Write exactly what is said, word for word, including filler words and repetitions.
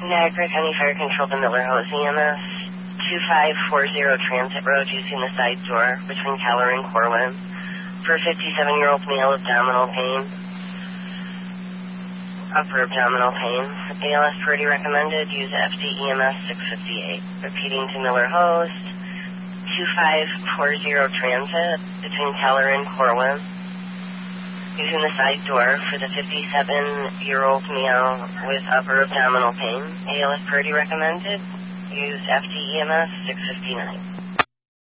Niagara County Fire Control to Miller Hose E M S, two five four zero Transit Road, using the side door between Keller and Corwin for a fifty-seven-year-old male with abdominal pain, upper abdominal pain. A L S priority recommended, use F D E M S six fifty-eight. Repeating to Miller Hose, two five four zero Transit between Keller and Corwin, using the side door for the fifty-seven-year-old male with upper abdominal pain. A L S priority recommended, use F D E M S six fifty-nine.